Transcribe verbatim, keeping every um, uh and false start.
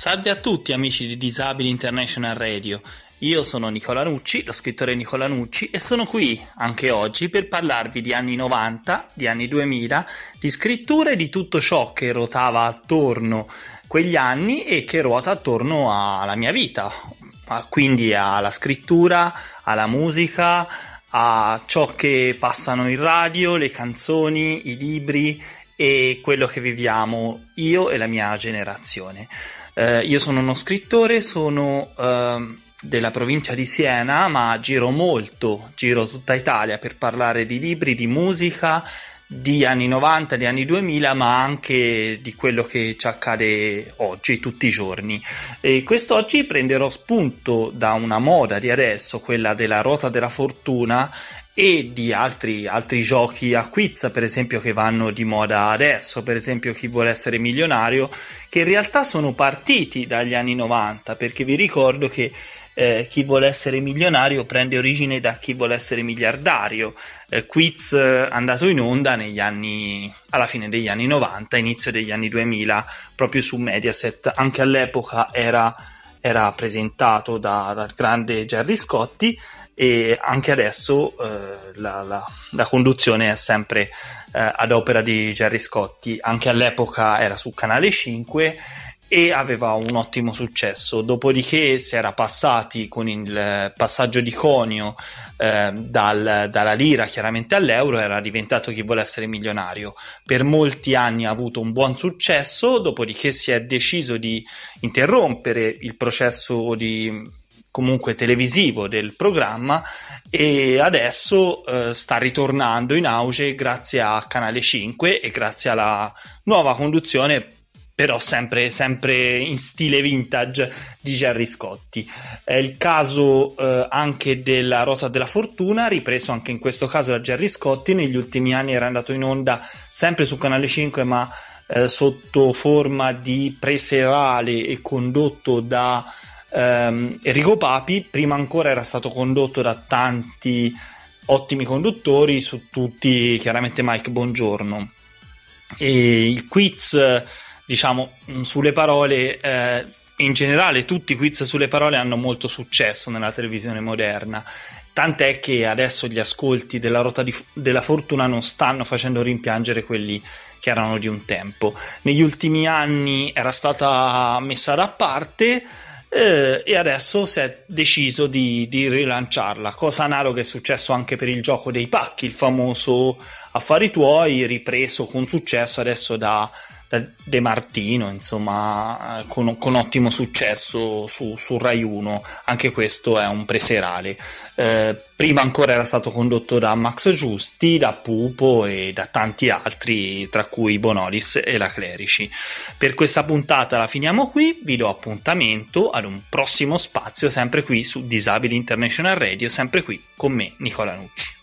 Salve a tutti amici di Disabili International Radio, io sono Nicola Nucci, lo scrittore Nicola Nucci, e sono qui anche oggi per parlarvi di anni novanta, di anni duemila, di scrittura e di tutto ciò che ruotava attorno quegli anni e che ruota attorno alla mia vita, quindi alla scrittura, alla musica, a ciò che passano in radio, le canzoni, i libri e quello che viviamo io e la mia generazione. Uh, io sono uno scrittore, sono uh, della provincia di Siena, ma giro molto, giro tutta Italia per parlare di libri, di musica, di anni novanta, di anni duemila, ma anche di quello che ci accade oggi, tutti i giorni. E quest'oggi prenderò spunto da una moda di adesso, quella della ruota della fortuna, e di altri, altri giochi a quiz, per esempio, che vanno di moda adesso, per esempio Chi vuole essere milionario, che in realtà sono partiti dagli anni novanta, perché vi ricordo che eh, Chi vuole essere milionario prende origine da Chi vuole essere miliardario, eh, quiz eh, andato in onda negli anni, alla fine degli anni novanta, inizio degli anni duemila, proprio su Mediaset. Anche all'epoca era, era presentato da, dal grande Gerry Scotti, e anche adesso eh, la, la, la conduzione è sempre eh, ad opera di Gerry Scotti. Anche all'epoca era su Canale cinque e aveva un ottimo successo, dopodiché si era passati con il passaggio di conio eh, dal, dalla lira chiaramente all'euro, era diventato Chi vuole essere milionario. Per molti anni ha avuto un buon successo, dopodiché si è deciso di interrompere il processo di comunque televisivo del programma e adesso eh, sta ritornando in auge grazie a Canale cinque e grazie alla nuova conduzione, però sempre, sempre in stile vintage, di Gerry Scotti. È il caso eh, anche della Ruota della Fortuna, ripreso anche in questo caso da Gerry Scotti. Negli ultimi anni era andato in onda sempre su Canale cinque, ma eh, sotto forma di preserale e condotto da Um, Enrico Papi. Prima ancora era stato condotto da tanti ottimi conduttori, su tutti chiaramente Mike Bongiorno, e il quiz, diciamo, sulle parole, eh, in generale tutti i quiz sulle parole hanno molto successo nella televisione moderna, tant'è che adesso gli ascolti della Ruota di, della Fortuna non stanno facendo rimpiangere quelli che erano di un tempo. Negli ultimi anni era stata messa da parte Eh, e adesso si è deciso di, di rilanciarla, cosa analoga è successo anche per il gioco dei pacchi, il famoso Affari tuoi, ripreso con successo adesso da, da De Martino, insomma, con, con ottimo successo su, su Rai uno. Anche questo è un preserale. Eh, prima ancora era stato condotto da Max Giusti, da Pupo e da tanti altri, tra cui Bonolis e la Clerici. Per questa puntata la finiamo qui, vi do appuntamento ad un prossimo spazio sempre qui su Disabili International Radio, sempre qui con me, Nicola Nucci.